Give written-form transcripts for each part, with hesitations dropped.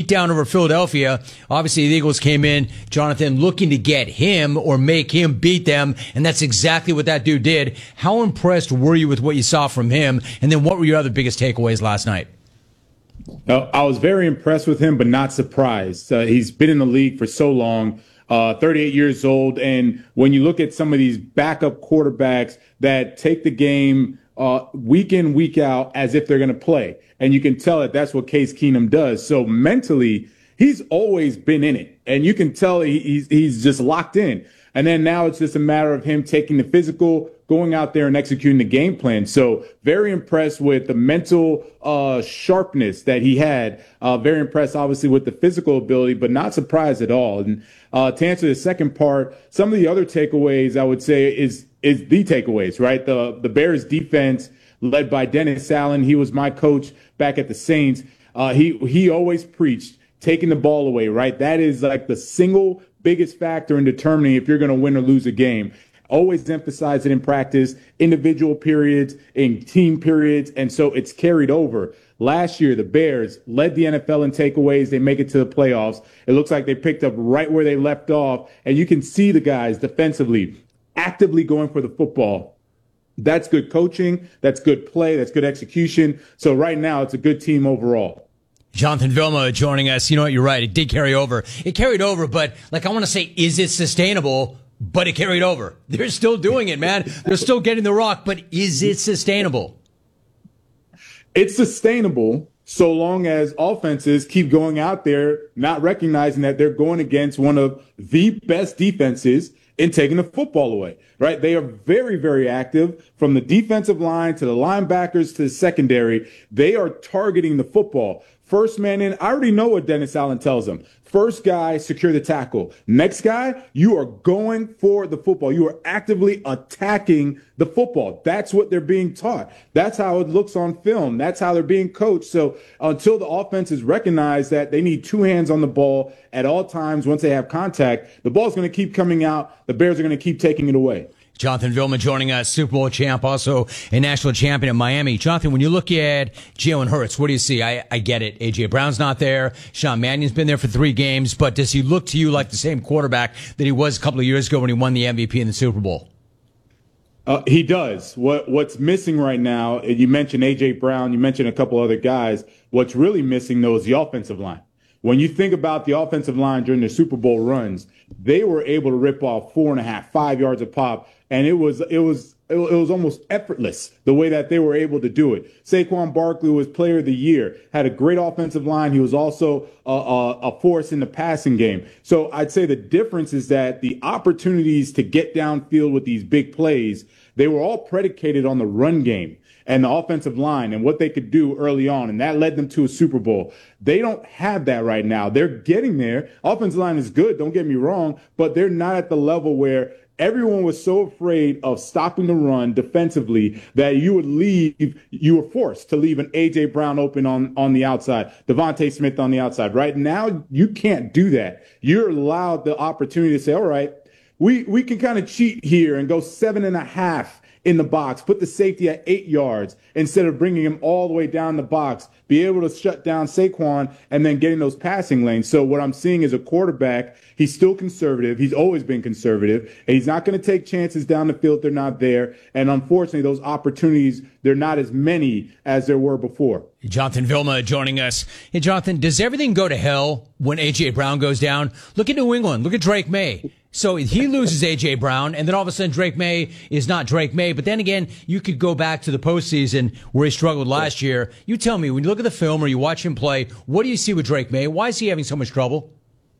beatdown over Philadelphia. Obviously, the Eagles came in, Jonathan, looking to get him or make him beat them, and that's exactly what that dude did. How impressed were you with what you saw from him? And then what were your other biggest takeaways last night? I was very impressed with him, but not surprised. He's been in the league for so long, 38 years old. And when you look at some of these backup quarterbacks that take the game week in, week out as if they're going to play, and you can tell that that's what Case Keenum does. So mentally, he's always been in it, and you can tell he's just locked in. And then now it's just a matter of him taking the physical, going out there and executing the game plan. So very impressed with the mental sharpness that he had. Very impressed, obviously, with the physical ability, but not surprised at all. And to answer the second part, some of the other takeaways I would say is the takeaways, right? The Bears defense led by Dennis Allen. He was my coach back at the Saints. He always preached taking the ball away, right? That is like the single biggest factor in determining if you're going to win or lose a game. Always emphasize it in practice, individual periods, in team periods, and so it's carried over. Last year, the Bears led the NFL in takeaways. They make it to the playoffs. It looks like they picked up right where they left off, and you can see the guys defensively actively going for the football. That's good coaching. That's good play. That's good execution. So right now, it's a good team overall. Jonathan Vilma joining us. You know what? You're right. It did carry over. It carried over, but I want to say, is it sustainable? But it carried over. They're still doing it, man. They're still getting the rock, but is it sustainable? It's sustainable so long as offenses keep going out there, not recognizing that they're going against one of the best defenses in taking the football away, right? They are very, very active from the defensive line to the linebackers to the secondary. They are targeting the football. First man in, I already know what Dennis Allen tells them. First guy, secure the tackle. Next guy, you are going for the football. You are actively attacking the football. That's what they're being taught. That's how it looks on film. That's how they're being coached. So until the offense is recognized that they need two hands on the ball at all times once they have contact, the ball's going to keep coming out. The Bears are going to keep taking it away. Jonathan Vilma joining us, Super Bowl champ, also a national champion in Miami. Jonathan, when you look at Jalen Hurts, what do you see? I get it. A.J. Brown's not there. Sean Mannion's been there for 3 games, but does he look to you like the same quarterback that he was a couple of years ago when he won the MVP in the Super Bowl? He does. What's missing right now, you mentioned A.J. Brown, you mentioned a couple other guys. What's really missing, though, is the offensive line. When you think about the offensive line during the Super Bowl runs, they were able to rip off 4.5, 5 yards a pop, and it was almost effortless the way that they were able to do it. Saquon Barkley was Player of the Year, had a great offensive line. He was also a force in the passing game. So I'd say the difference is that the opportunities to get downfield with these big plays, they were all predicated on the run game and the offensive line and what they could do early on, and that led them to a Super Bowl. They don't have that right now. They're getting there. Offensive line is good, don't get me wrong, but they're not at the level where everyone was so afraid of stopping the run defensively that you were forced to leave an A.J. Brown open on the outside, Devontae Smith on the outside. Right now, you can't do that. You're allowed the opportunity to say, all right, we can kind of cheat here and go 7.5 in the box, put the safety at 8 yards instead of bringing him all the way down the box, be able to shut down Saquon and then getting those passing lanes. So what I'm seeing is a quarterback, he's still conservative. He's always been conservative. And he's not going to take chances down the field if they're not there. And unfortunately, those opportunities, they're not as many as there were before. Jonathan Vilma joining us. Hey, Jonathan, does everything go to hell when A.J. Brown goes down? Look at New England. Look at Drake May. So he loses A.J. Brown, and then all of a sudden Drake May is not Drake May. But then again, you could go back to the postseason where he struggled last year. You tell me, when you look at the film or you watch him play, what do you see with Drake May? Why is he having so much trouble?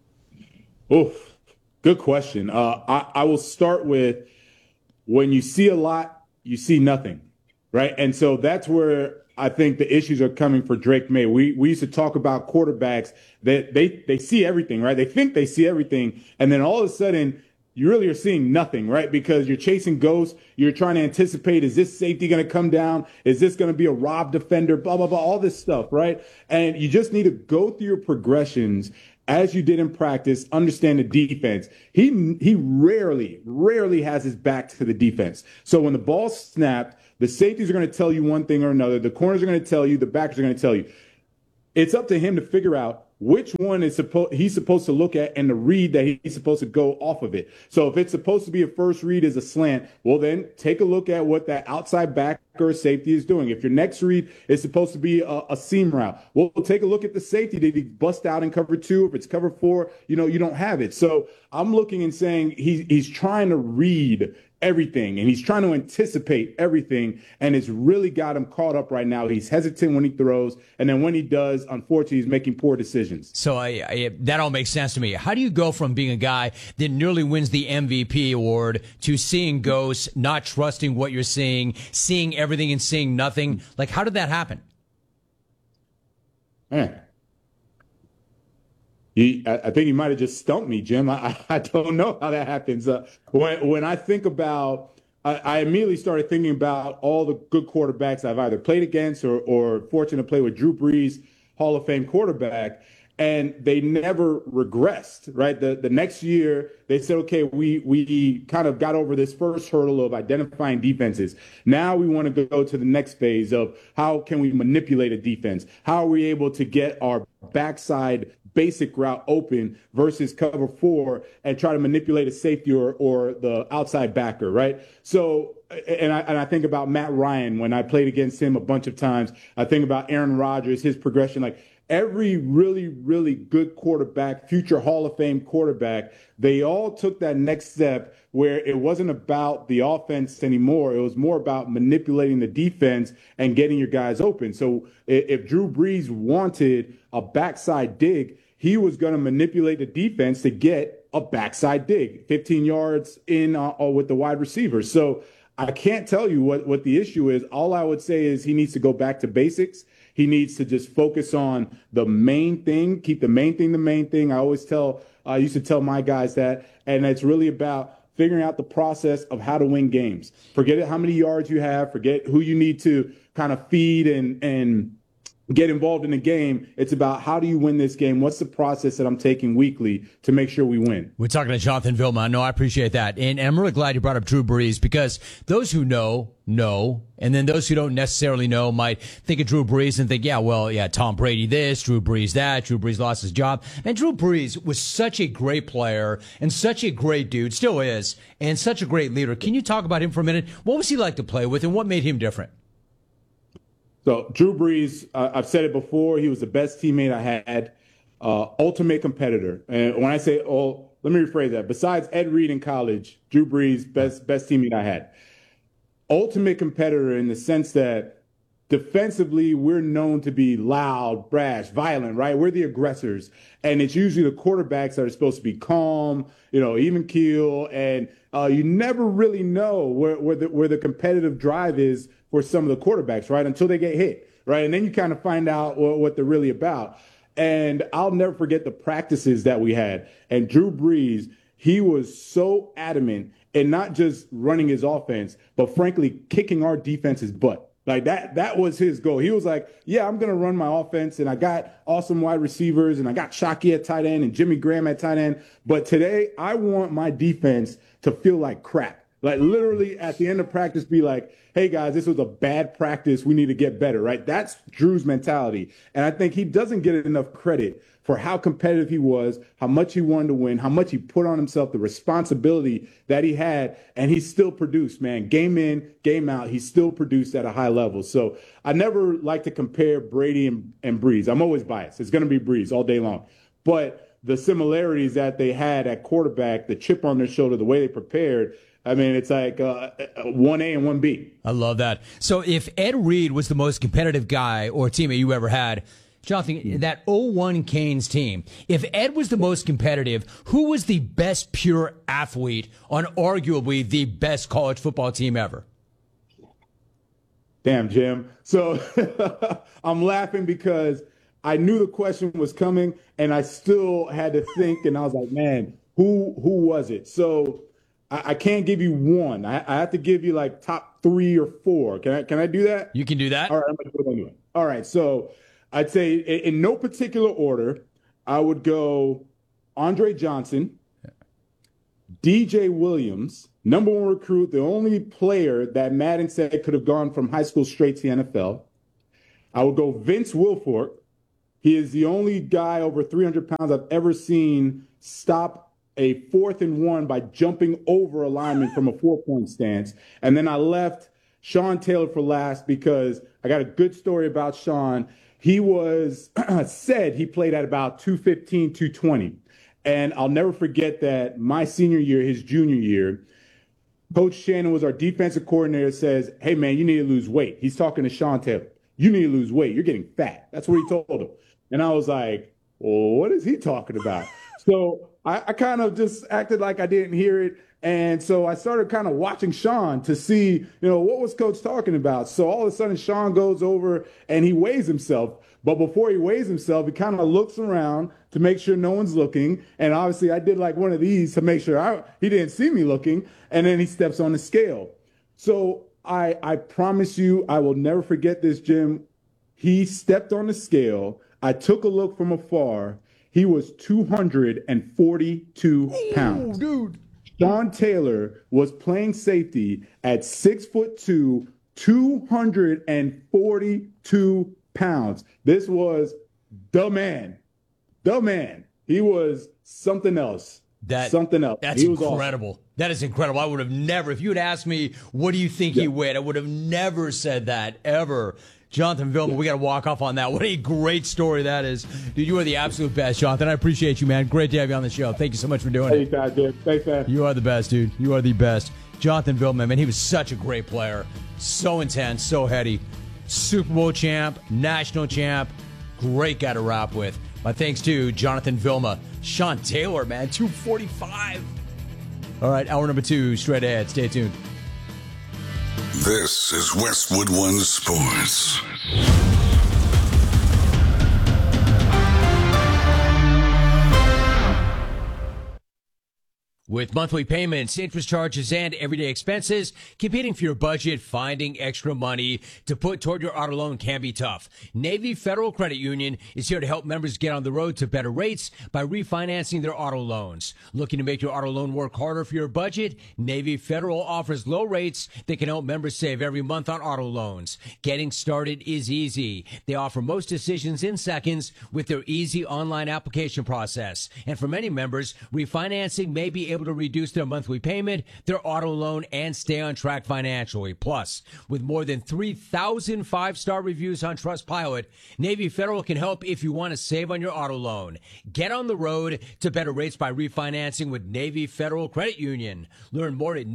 Oh, good question. I will start with, when you see a lot, you see nothing, right? And so that's where I think the issues are coming for Drake May. We used to talk about quarterbacks that they see everything, right? They think they see everything. And then all of a sudden, you really are seeing nothing, right? Because you're chasing ghosts. You're trying to anticipate, is this safety going to come down? Is this going to be a rob defender? Blah, blah, blah, all this stuff, right? And you just need to go through your progressions as you did in practice, understand the defense. He rarely has his back to the defense. So when the ball's snapped, the safeties are going to tell you one thing or another. The corners are going to tell you. The backers are going to tell you. It's up to him to figure out which one is he's supposed to look at and the read that he's supposed to go off of it. So if it's supposed to be a first read as a slant, well, then take a look at what that outside backer or safety is doing. If your next read is supposed to be a seam route, well, take a look at the safety. Did he bust out in cover 2? If it's cover 4, you don't have it. So I'm looking and saying he's trying to read everything and he's trying to anticipate everything, and it's really got him caught up right now. He's hesitant when he throws, and then when he does, unfortunately, he's making poor decisions. So that all makes sense to me. How do you go from being a guy that nearly wins the MVP award to seeing ghosts, not trusting what you're seeing everything and seeing nothing? Like, how did that happen? Man, I think he might have just stumped me, Jim. I don't know how that happens. When I think about, I immediately started thinking about all the good quarterbacks I've either played against or fortunate to play with. Drew Brees, Hall of Fame quarterback, and they never regressed, right? The next year, they said, okay, we kind of got over this first hurdle of identifying defenses. Now we want to go to the next phase of how can we manipulate a defense? How are we able to get our backside basic route open versus cover 4 and try to manipulate a safety or the outside backer, right? So, and I think about Matt Ryan when I played against him a bunch of times. I think about Aaron Rodgers, his progression, like every really, really good quarterback, future Hall of Fame quarterback, they all took that next step where it wasn't about the offense anymore. It was more about manipulating the defense and getting your guys open. So if Drew Brees wanted a backside dig, he was going to manipulate the defense to get a backside dig, 15 yards in with the wide receiver. So I can't tell you what the issue is. All I would say is he needs to go back to basics. He needs to just focus on the main thing, keep the main thing the main thing. I used to tell my guys that, and it's really about figuring out the process of how to win games. Forget how many yards you have, forget who you need to kind of feed and get involved in the game. It's about how do you win this game? What's the process that I'm taking weekly to make sure we win? We're talking to Jonathan Vilma. No, I appreciate that. And I'm really glad you brought up Drew Brees, because those who know, and then those who don't necessarily know might think of Drew Brees and think, Tom Brady this, Drew Brees that, Drew Brees lost his job. And Drew Brees was such a great player and such a great dude, still is, and such a great leader. Can you talk about him for a minute? What was he like to play with and what made him different? So Drew Brees, I've said it before, he was the best teammate I had, ultimate competitor. And when I say, let me rephrase that. Besides Ed Reed in college, Drew Brees, best teammate I had. Ultimate competitor in the sense that defensively, we're known to be loud, brash, violent, right? We're the aggressors. And it's usually the quarterbacks that are supposed to be calm, even keel. And you never really know where the competitive drive is for some of the quarterbacks, right? Until they get hit, right? And then you kind of find out what they're really about. And I'll never forget the practices that we had. And Drew Brees, he was so adamant in not just running his offense, but frankly, kicking our defense's butt. Like that was his goal. He was like, yeah, I'm going to run my offense, and I got awesome wide receivers, and I got Shockey at tight end and Jimmy Graham at tight end. But today, I want my defense to feel like crap. Like literally at the end of practice, be like, hey guys, this was a bad practice. We need to get better, right? That's Drew's mentality. And I think he doesn't get enough credit for how competitive he was, how much he wanted to win, how much he put on himself, the responsibility that he had, and he still produced, man. Game in, game out, he still produced at a high level. So I never like to compare Brady and Brees. I'm always biased. It's going to be Brees all day long. But the similarities that they had at quarterback, the chip on their shoulder, the way they prepared, I mean, it's like 1A and 1B. I love that. So if Ed Reed was the most competitive guy or teammate you ever had, Jonathan, that 01 Canes team, if Ed was the most competitive, who was the best pure athlete on arguably the best college football team ever? Damn, Jim. So I'm laughing because I knew the question was coming, and I still had to think, and I was like, man, who was it? So I can't give you one. I have to give you like top 3 or 4. Can I do that? You can do that. All right, I'm going to do it anyway. All right, so I'd say in no particular order, I would go Andre Johnson, DJ Williams, number 1 recruit, the only player that Madden said could have gone from high school straight to the NFL. I would go Vince Wilfork, He is the only guy over 300 pounds I've ever seen stop a 4th and 1 by jumping over a lineman from a 4-point stance. And then I left Sean Taylor for last because I got a good story about Sean. He was said he played at about 215, 220. And I'll never forget that my senior year, his junior year, Coach Shannon was our defensive coordinator, says, hey, man, you need to lose weight. He's talking to Sean Taylor. You need to lose weight. You're getting fat. That's what he told him. And I was like, well, what is he talking about? So I kind of just acted like I didn't hear it. And so I started kind of watching Sean to see, what was Coach talking about? So all of a sudden, Sean goes over and he weighs himself. But before he weighs himself, he kind of looks around to make sure no one's looking. And obviously, I did like one of these to make sure he didn't see me looking. And then he steps on the scale. So I promise you, I will never forget this, Jim. He stepped on the scale. I took a look from afar. He was 242 pounds. Dude. Sean Taylor was playing safety at 6'2", 242 pounds. This was the man. The man. He was something else. Something else. That's incredible. Awesome. That is incredible. I would have never, if you had asked me, what do you think he weighed? I would have never said that, ever. Jonathan Vilma, we got to walk off on that. What a great story that is. Dude, you are the absolute best, Jonathan. I appreciate you, man. Great to have you on the show. Thank you so much for doing it. Thanks, man. You are the best, dude. You are the best. Jonathan Vilma, man, he was such a great player. So intense, so heady. Super Bowl champ, national champ. Great guy to rap with. My thanks to Jonathan Vilma. Sean Taylor, man, 245. All right, hour number 2, straight ahead. Stay tuned. This is Westwood One Sports. With monthly payments, interest charges, and everyday expenses, competing for your budget, finding extra money to put toward your auto loan can be tough. Navy Federal Credit Union is here to help members get on the road to better rates by refinancing their auto loans. Looking to make your auto loan work harder for your budget? Navy Federal offers low rates that can help members save every month on auto loans. Getting started is easy. They offer most decisions in seconds with their easy online application process. And for many members, refinancing may be able to reduce their monthly payment, their auto loan, and stay on track financially. Plus, with more than 3,000 five-star reviews on Trustpilot, Navy Federal can help if you want to save on your auto loan. Get on the road to better rates by refinancing with Navy Federal Credit Union. Learn more at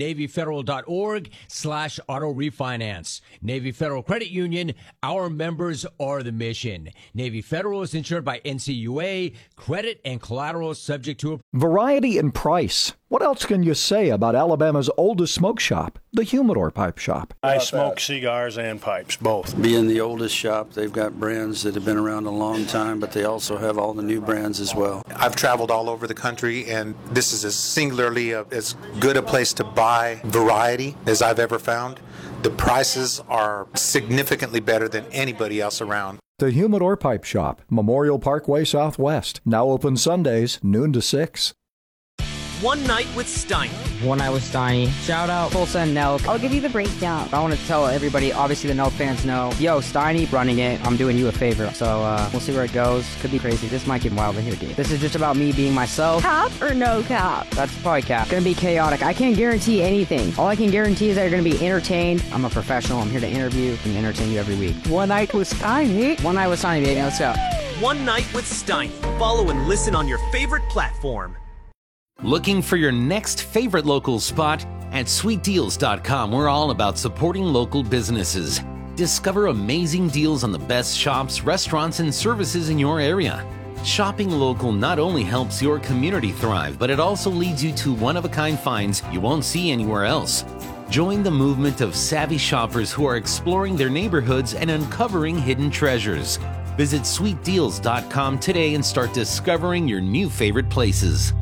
NavyFederal.org/auto refinance. Navy Federal Credit Union, our members are the mission. Navy Federal is insured by NCUA. Credit and collateral subject to variety and price. What else can you say about Alabama's oldest smoke shop, the Humidor Pipe Shop? I smoke cigars and pipes, both. Being the oldest shop, they've got brands that have been around a long time, but they also have all the new brands as well. I've traveled all over the country, and this is singularly as good a place to buy variety as I've ever found. The prices are significantly better than anybody else around. The Humidor Pipe Shop, Memorial Parkway Southwest. Now open Sundays, noon to 6. One Night with Steiny. One Night with Steiny. Shout out Tulsa and Nelk. I'll give you the breakdown. I want to tell everybody, obviously the Nelk fans know, yo, Steiny running it. I'm doing you a favor. So we'll see where it goes. Could be crazy. This might get wild in here, dude. This is just about me being myself. Cap or no cap? That's probably cap. Gonna be chaotic. I can't guarantee anything. All I can guarantee is that you're gonna be entertained. I'm a professional. I'm here to interview and entertain you every week. One Night with Steiny. One Night with Steiny, baby. Let's go. One Night with Steiny. Follow and listen on your favorite platform. Looking for your next favorite local spot? At sweetdeals.com, we're all about supporting local businesses. Discover amazing deals on the best shops, restaurants, and services in your area. Shopping local not only helps your community thrive, but it also leads you to one-of-a-kind finds you won't see anywhere else. Join the movement of savvy shoppers who are exploring their neighborhoods and uncovering hidden treasures. Visit sweetdeals.com today and start discovering your new favorite places.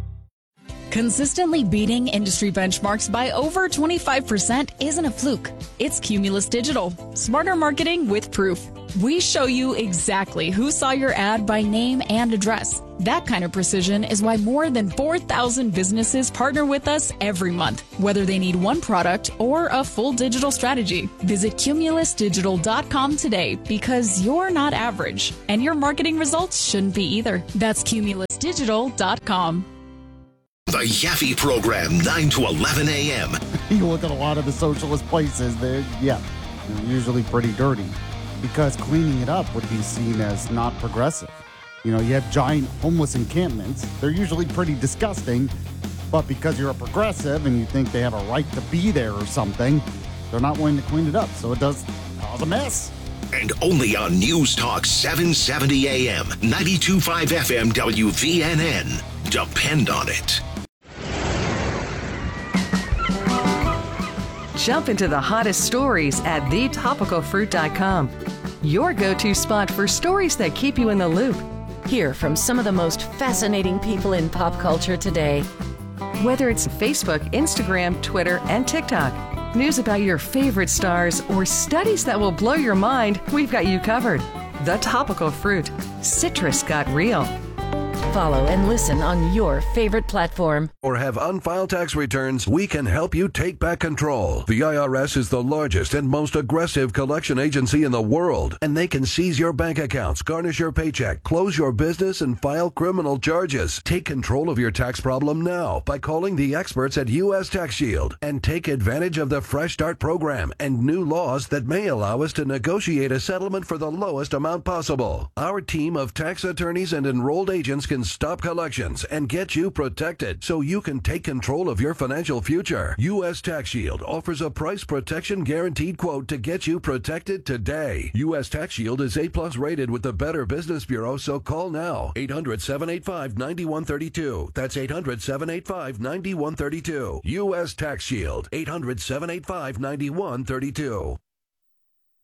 Consistently beating industry benchmarks by over 25% isn't a fluke. It's Cumulus Digital. Smarter marketing with proof. We show you exactly who saw your ad by name and address. That kind of precision is why more than 4,000 businesses partner with us every month, whether they need one product or a full digital strategy. Visit CumulusDigital.com today because you're not average, and your marketing results shouldn't be either. That's CumulusDigital.com. The Yaffe Program, 9 to 11 a.m. You look at a lot of the socialist places, they're usually pretty dirty because cleaning it up would be seen as not progressive. You know, you have giant homeless encampments. They're usually pretty disgusting, but because you're a progressive and you think they have a right to be there or something, they're not willing to clean it up. So it does cause a mess. And only on News Talk 770 AM, 92.5 FM WVNN. Depend on it. Jump into the hottest stories at thetopicalfruit.com. Your go-to spot for stories that keep you in the loop. Hear from some of the most fascinating people in pop culture today. Whether it's Facebook, Instagram, Twitter, and TikTok, news about your favorite stars, or studies that will blow your mind, we've got you covered. The Topical Fruit. Citrus got real. Follow and listen on your favorite platform. Or have unfiled tax returns, we can help you take back control. The IRS is the largest and most aggressive collection agency in the world, and they can seize your bank accounts, garnish your paycheck, close your business, and file criminal charges. Take control of your tax problem now by calling the experts at U.S. Tax Shield and take advantage of the Fresh Start program and new laws that may allow us to negotiate a settlement for the lowest amount possible. Our team of tax attorneys and enrolled agents can stop collections and get you protected so you can take control of your financial future. U.S. Tax Shield offers a price protection guaranteed quote to get you protected today. U.S. Tax Shield is A+ rated with the Better Business Bureau, so call now. 800-785-9132. That's 800-785-9132. U.S. Tax Shield. 800-785-9132.